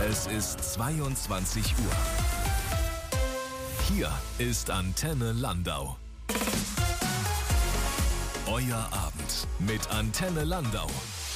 Es ist 22 Uhr. Hier ist Antenne Landau. Euer Abend mit Antenne Landau.